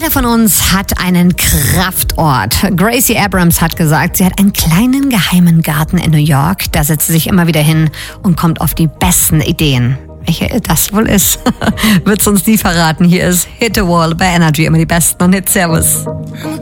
Jeder von uns hat einen Kraftort. Gracie Abrams hat gesagt, sie hat einen kleinen geheimen Garten in New York. Da setzt sie sich immer wieder hin und kommt auf die besten Ideen. Welche das wohl ist, wird es uns nie verraten. Hier ist Hit the Wall bei Energy, immer die besten und Hits. Servus.